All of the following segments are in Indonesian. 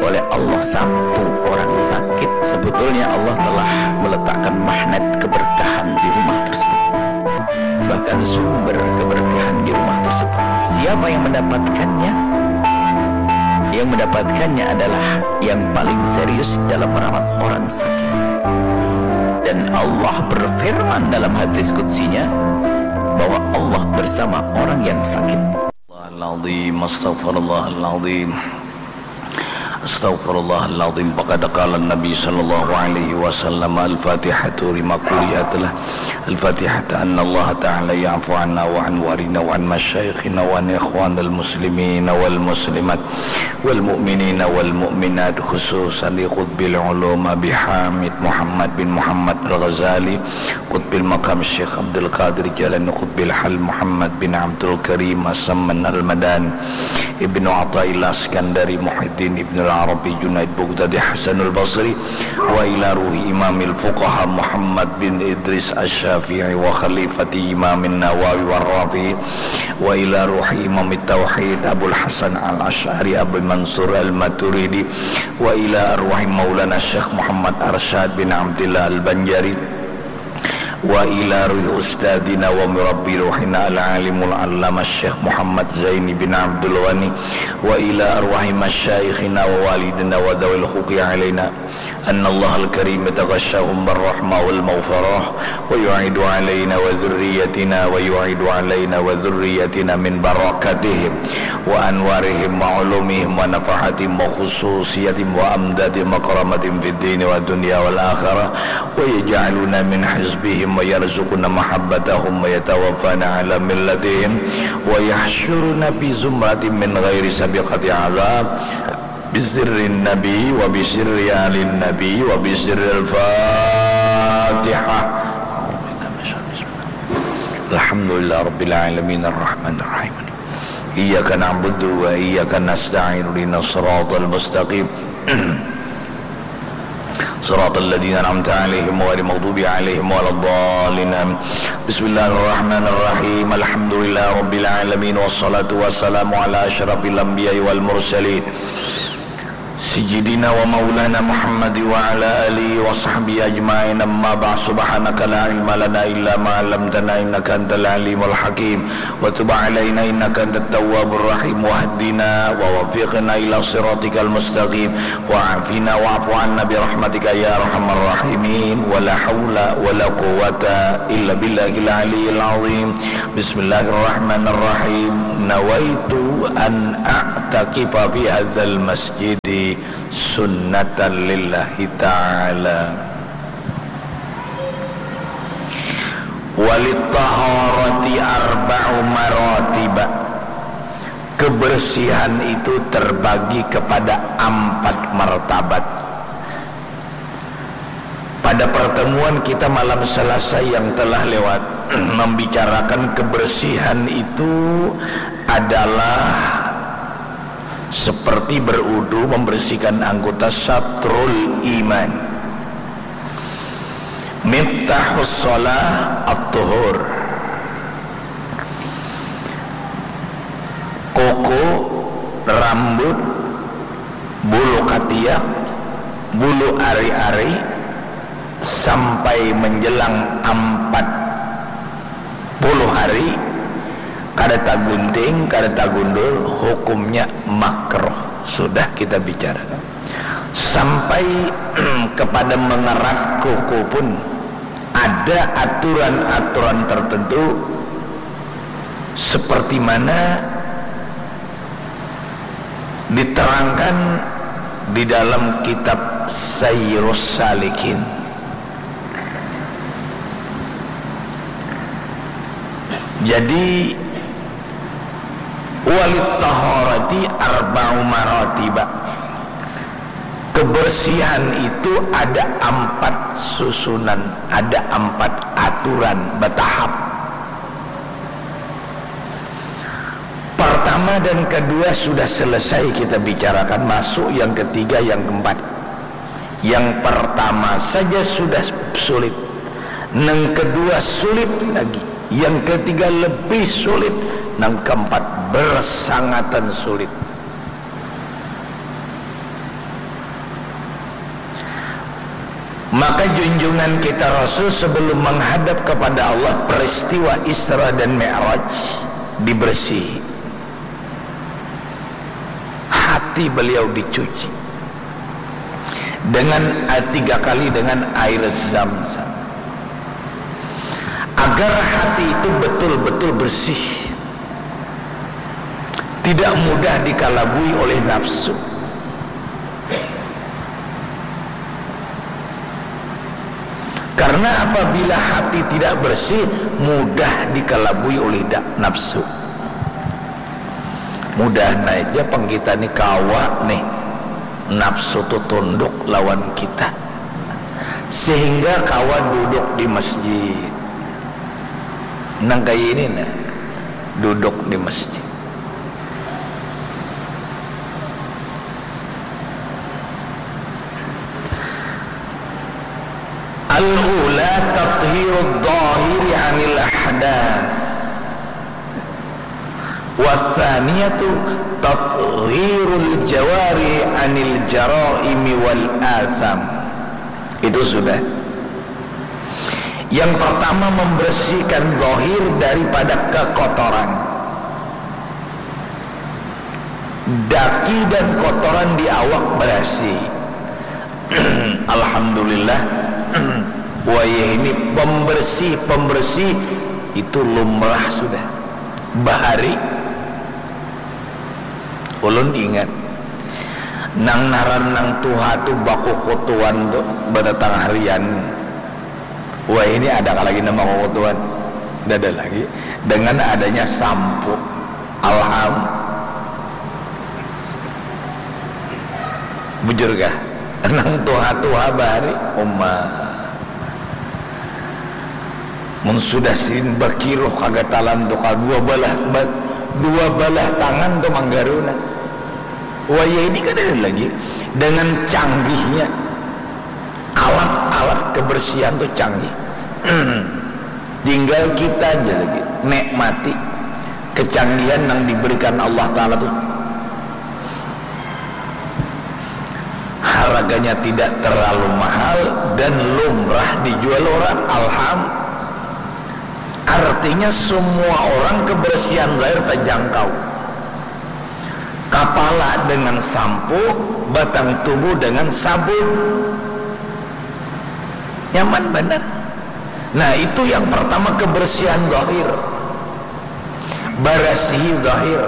oleh Allah satu orang sakit, sebetulnya Allah telah meletakkan magnet keberkahan di rumah tersebut, bahkan sumber keberkahan di rumah tersebut. Siapa yang mendapatkannya? Yang mendapatkannya adalah yang paling serius dalam merawat orang sakit. Dan Allah berfirman dalam hadis qudsinya bahwa Allah bersama orang yang sakit. Astaghfirullahaladzim. Astaghfirullahaladzim. Faqad qala Nabi sallallahu alaihi wasallam al-Fatihatu lima quliyatlah. Al-Fatihatu anna Allah ta'ala ya'fu anna wa an warina wa an masyayikhina wa an ikhwanal muslimina wal muslimat wal mu'minina wal mu'minat, khususan li qutbil ulum Abi Hamid Muhammad bin Muhammad Al-Ghazali, qutbil maqam Syekh Abdul Qadir Jalani, qutbil hal Muhammad bin Abdul Karim As-Samman Al-Madan, Ibnu Athaillah Skandari, Muhyiddin Ibnu Al-Arabi, Junaid Baghdadi, Hasanul Basri, wa ila ruhi imamil fuqaha Muhammad bin Idris Asy-Syafi'i wa khalifati imamin Nawawi wa Rafi'i, wa ila ruhi imamit tauhid Abul Hasan Al-Asy'ari Abu Mansur Al-Maturidi, wa ila arwahi Maulana Syekh Muhammad Arsyad bin Abdillah Al-Banjari, wa ila ruhi ustadina wa murabbi ruhina al-alimul allama Syekh Muhammad Zaini bin Abdul Ghani, wa ila arwahi masyayikhina wa walidina wa dhawil huqi alaina anna Allah al-karim yataghashshahum bar-rahma wal maghfirah wa yu'idu alaina wa dhurriyyatina wa yu'idu alaina wa dhurriyyatina min barakatihim wa anwarihim wa ulumihim wa nafahatihim wa khususiyatihim wa amdadihim wa karamatihim fid din wa dunya wal akhirah wa yaj'aluna min hizbihim wa yarzuquna mahabbatahum wa yatawaffana ala millatihim wa yahsyuruna bi zumratin min ghairi sabiqati azab bisirrin nabi wa bisirri alin nabi wa bisirril fatihah. Alhamdulillah rabbil alamin arrahmanir rahim, iyyaka na'budu wa iyyaka nasta'in, ihdinas siratal mustaqim صراط الذين أنعمت عليهم غير المغضوب عليهم ولا الضالين. بسم الله الرحمن الرحيم. الحمد لله رب العالمين والصلاة والسلام على أشرف الأنبياء والمرسلين سيدنا ومولانا محمد وعلى آله وصحبه أجمعين. أما بعد، سبحانك لا علم لنا إلا ما علمتنا إنك أنت العليم الحكيم وتب علينا إنك أنت التواب الرحيم واهدنا ووفقنا إلى صراطك المستقيم وعافنا واعف عنا برحمتك يا أرحم الراحمين ولا حول ولا قوة إلا بالله العلي العظيم. بسم الله الرحمن الرحيم. نويت أن أعتكف في هذا المسجد sunnatan lillahi ta'ala walittaharati arba'u maratiba. Kebersihan itu terbagi kepada 4 martabat. Pada pertemuan kita malam Selasa yang telah lewat membicarakan kebersihan itu adalah seperti berudu, membersihkan anggota satrul iman. Miftahus shalah at-tuhur. Kuku, rambut, bulu ketiak, bulu ari-ari sampai menjelang 40 hari kada gunting, kada gundul, hukumnya makruh. Sudah kita bicarakan. Sampai kepada mengerat kuku pun ada aturan-aturan tertentu, seperti mana diterangkan di dalam kitab Sayyirus Salikin. Jadi walittaharati arba'u maratiba. Kebersihan itu ada 4 susunan, ada 4 aturan bertahap. Pertama dan kedua sudah selesai kita bicarakan, masuk yang ketiga, yang keempat. Yang pertama saja sudah sulit, yang kedua sulit lagi, yang ketiga lebih sulit, yang keempat bersangatan sulit. Maka junjungan kita Rasul sebelum menghadap kepada Allah, peristiwa Isra dan Mi'raj dibersihi, hati beliau dicuci dengan 3 kali dengan air Zam-Zam, agar hati itu betul-betul bersih, tidak mudah dikalabui oleh nafsu. Karena apabila hati tidak bersih, mudah dikelabui oleh nafsu. Mudah aja kita nih kawa nih, nafsu tuh tunduk lawan kita, sehingga kawa duduk di masjid. Nang kayak ini nah, duduk di masjid. Al-ula tathhirud dhahiri 'anil ahdath, was-thaniyatu tathhirul jawari 'anil jaraimi wal azam. Itu sudah. Yang pertama, membersihkan zahir daripada kekotoran. Daki dan kotoran di awak bersih. Alhamdulillah. Wah, ini pembersih itu lumrah sudah. Bahari ulun ingat nang naran nang tuha tu baku kutuan tu berdatang harian. Wah, ini ada lagi nama kutuan, tidak ada lagi dengan adanya sampo. Bujur kah nang tuha bahari mun sudah sin bakiruh kagak talan tu dua balah tangan tu manggaruna. Wah, ya ini kan ada lagi dengan canggihnya alat-alat kebersihan tu canggih. Tinggal kita aja lagi nikmati kecanggihan yang diberikan Allah Ta'ala tu. Harganya tidak terlalu mahal dan lumrah dijual orang. Artinya semua orang kebersihan zahir terjangkau. Kepala dengan sampo, batang tubuh dengan sabun, nyaman benar. Nah, itu yang pertama, kebersihan zahir, barasihi zahir,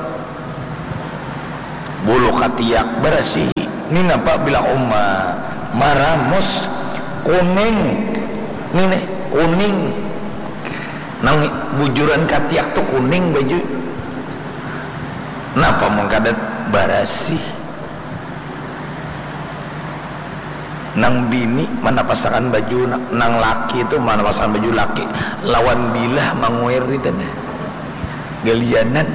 bulu katiak barasihi. Ini nampak bila maramus kuning, ini kuning, nang bujuran katiak tuh kuning baju. Napa mengkadat barasi? Nang bini mana pasangan baju, nang laki itu mana pasangan baju laki, lawan bilah manguir itu nah, galianan.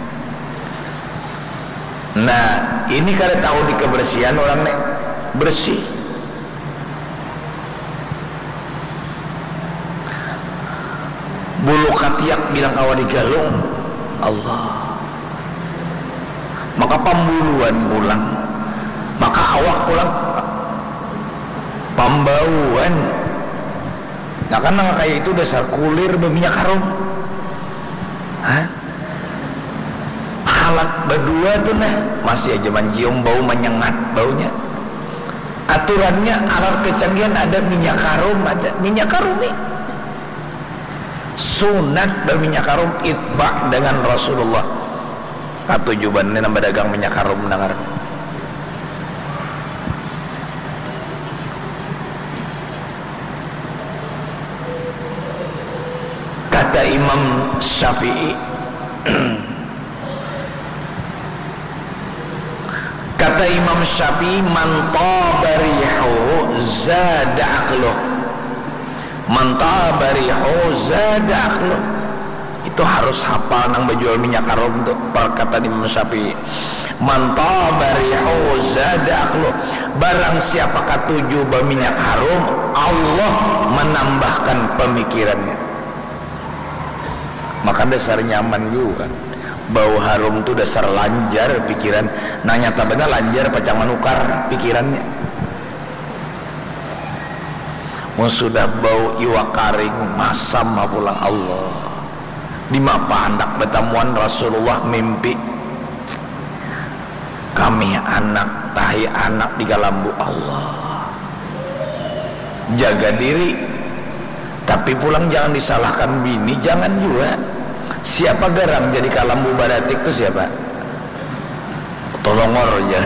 Nah, ini kada tahu di kebersihan orang nek bersih. Bulu katiak bilang kawan digalung Allah, maka pembuluan pulang, maka awak pulang pembauan. Nah, karena kayak itu dasar kulir berminyak harum. Halat berdua tuh nah masih aja mencium bau, menyengat baunya. Aturannya alat kecanggihan ada minyak harum, ada minyak harum nih. Sunat berminyak harum itba dengan Rasulullah. Tujuan ini nambah dagang minyak harum mendengar. Kata Imam Syafi'i, kata Imam Syafi'i, man taba rihuhu zada aqluh, man taba rihuhu zada aqluh. Itu harus hafal nang berjual minyak harum tuh perkataan Imam Syafi'i. Man taba rihuhu zada aqluh, barang siapa katuju berminyak harum, Allah menambahkan pemikirannya. Maka dasar nyaman juga. Bau harum itu dasar lanjar pikiran. Nanya tabana lanjar pacang menukar pikirannya. sudah bau iwa karing masam pulang Allah di mapa hendak bertemuan Rasulullah mimpi kami anak tahi anak di galambu Allah jaga diri tapi pulang jangan disalahkan bini jangan juga siapa garam jadi kalambu baratik itu siapa tolongor ya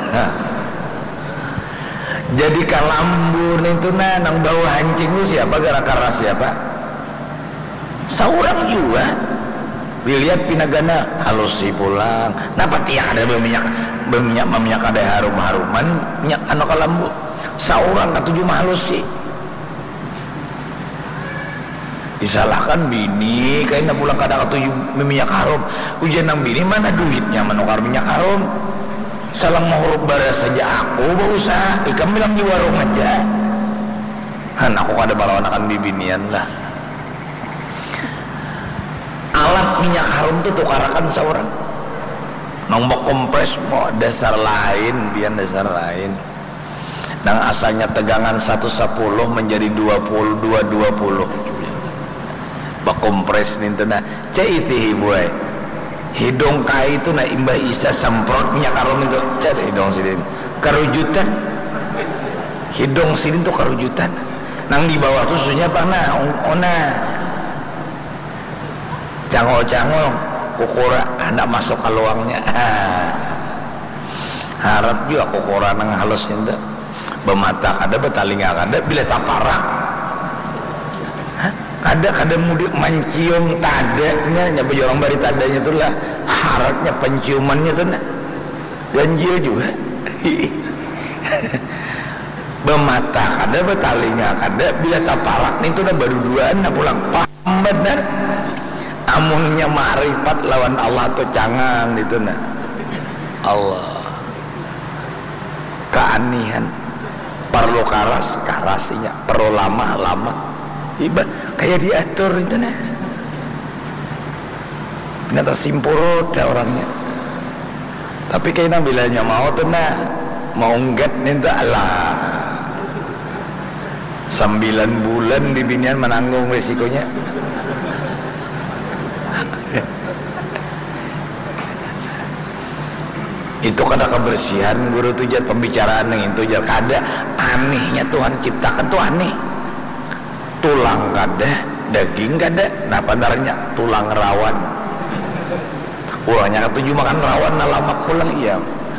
jadi kalambur itu nang bawa hancing itu siapa gara-gara siapa seorang juga dilihat pinagana halus si pulang napa tiak ada berminyak ada harum-haruman minyak anak kalambu seorang ketujuh halus si disalahkan bini kayaknya pulang kada ketujuh minyak harum ujian nang bini mana duitnya menukar minyak harum salang mahuruk bara saja aku berusaha ikam bilang di warung aja aku kada balawan akan bibinian lah alat minyak harum itu tukarakan seorang nombok kompres mau dasar lain biar dasar lain dan asalnya tegangan 110 menjadi 22 bak kompres nih tuh nah caiti hibuai hidung kai itu na imbah isa semprot minyak harum itu cari hidung sini kerujutan hidung sini tuh kerujutan nang di bawah tuh susunya apa nah ona cangol kukura hendak masuk ke luangnya harap juga kukura nang halus itu bermata kada betalinga kada bila tak parah kada mudik mencium tadanya nyapa orang bari tadanya tu lah haratnya penciumannya tu nah ganjil juga bermata kada betalinga kada bila tak parak ni tu dah baru duaan nak pulang paham benar amunnya ma'rifat lawan Allah tu jangan itu nah Allah keanihan perlu karasinya perlu lama ibarat kayak diatur itu nah ternyata simpurut ya orangnya tapi kayaknya bilanya mau tuh nah mau enggak nih Allah 9 bulan di binian menanggung resikonya itu kada kebersihan guru tujat pembicaraan yang itu jar kada anehnya Tuhan ciptakan tuh aneh tulang kada daging kada nah pandarnya tulang rawan ulangnya ketujuh makan rawan nah lamak pulang iya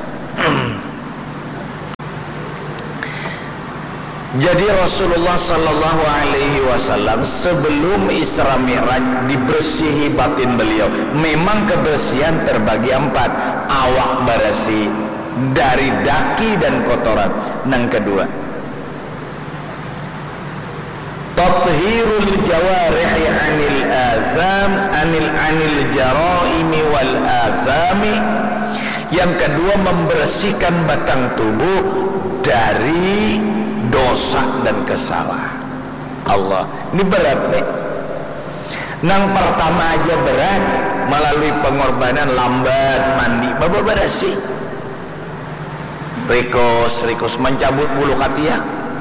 jadi Rasulullah sallallahu alaihi wasallam sebelum Isra Mi'raj dibersihi batin beliau memang kebersihan terbagi 4 awak bersih dari daki dan kotoran yang kedua tathhirul jawarihi anil azam anil jaraimi wal azami yang kedua membersihkan batang tubuh dari dosa dan kesalahan Allah ini berat nih nang pertama aja berat melalui pengorbanan lambat mandi baba bersih rikos mencabut bulu katiak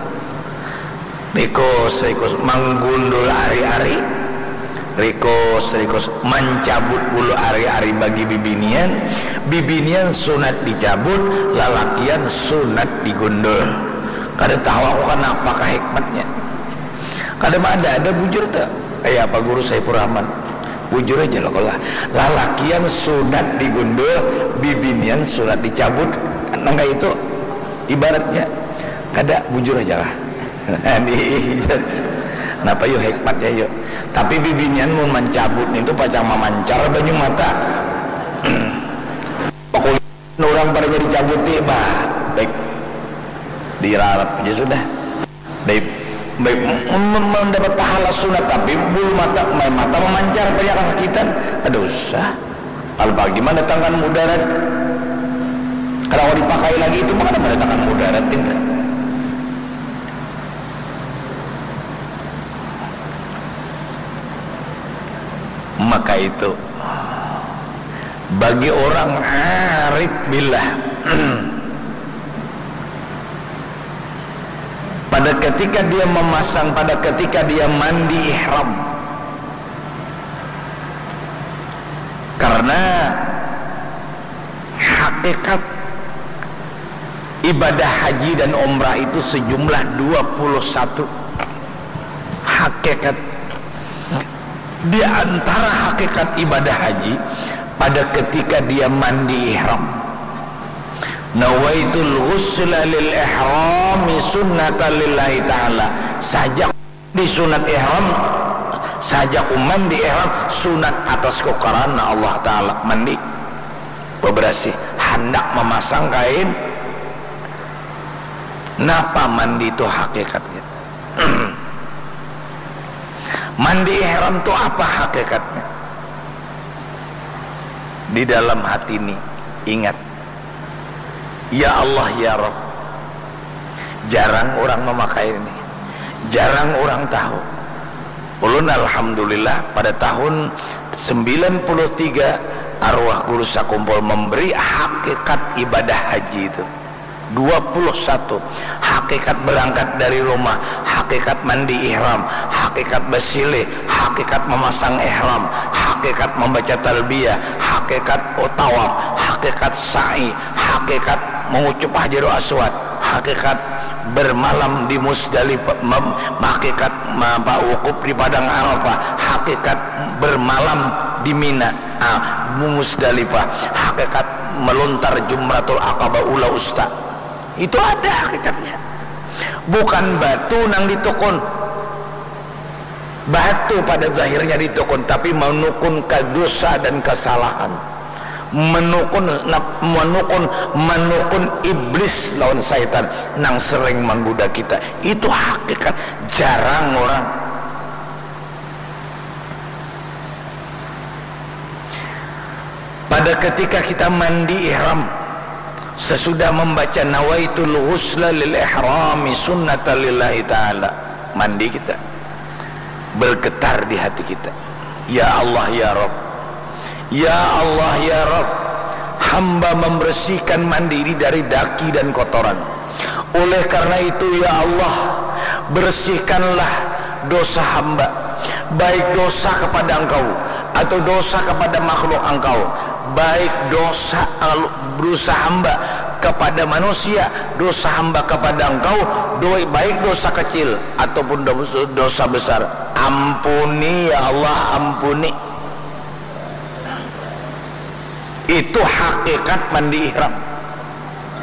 rikos menggundul ari-ari rikos mencabut bulu ari-ari bagi bibinian sunat dicabut lalakian sunat digundul kada tahu aku kan apakah hikmatnya kada mah ada bujur tak kayak apa guru Saifur Rahman bujur aja lah kalau lalakian sunat digundul bibinian sunat dicabut nangga itu ibaratnya kada bujur aja lah kenapa yuk hikmatnya yuk tapi bibinian mau mencabut itu pacang memancar baju mata pokoknya orang pada dicabut tiba baik dirarap aja sudah baik mendapat pahala sunat tapi bulu mata memancar banyak kesakitan ada usah kalau bagaimana datangkan mudarat kalau dipakai lagi itu maka mendatangkan mudarat tinta maka itu bagi orang arif billah pada ketika dia memasang, pada ketika dia mandi ihram. Karena hakikat ibadah haji dan umrah itu sejumlah 21 hakikat. Di antara hakikat ibadah haji pada ketika dia mandi ihram, nawaitul ghusla lil ihrami sunnatan lillahi ta'ala. Sajak di sunat ihram, sajak mandi ihram sunat atasku karena Allah ta'ala. Mandi bebersih, hendak memasang kain. Napa mandi itu hakikatnya? Mandi ihram itu apa hakikatnya? Di dalam hati ini ingat, ya Allah ya Rabb. Jarang orang memakai ini, jarang orang tahu. Ulun alhamdulillah pada tahun 93 arwah guru sakumpul memberi hakikat ibadah haji itu 21. Hakikat berangkat dari rumah, hakikat mandi ihram, hakikat bersilih, hakikat memasang ihram, hakikat membaca talbiyah, hakikat tawaf, hakikat sa'i, hakikat mengucap hajarul aswad, hakikat bermalam di Musdalifah, hakikat wukuf di padang Arafah, hakikat bermalam di Mina, Musdalifah, hakikat melontar jumratul aqabah ula usta. Itu ada hakikatnya. Bukan batu nang ditukun, batu pada zahirnya ditukun, tapi menukun ke dosa dan kesalahan, menukun iblis lawan syaitan nang sering menggoda kita. Itu hakikat. Jarang orang. Pada ketika kita mandi ihram, sesudah membaca nawaitul ghusla lil ihrami sunnatan lillahi ta'ala, mandi kita bergetar di hati kita, ya Allah ya Rabb, ya Allah ya Rabb, hamba membersihkan mandi ini dari daki dan kotoran. Oleh karena itu ya Allah, bersihkanlah dosa hamba, baik dosa kepada Engkau atau dosa kepada makhluk Engkau, baik dosa hamba kepada manusia, dosa hamba kepada Engkau, baik dosa kecil ataupun dosa besar, ampuni ya Allah, ampuni. Itu hakikat mandi ihram.